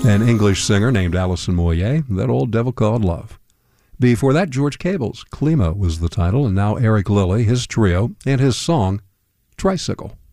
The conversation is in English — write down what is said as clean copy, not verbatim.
an English singer named Alison Moyet, That Old Devil Called Love. Before that, George Cable's Klima was the title, and now Eric Lilly, his trio, and his song, Tricycle.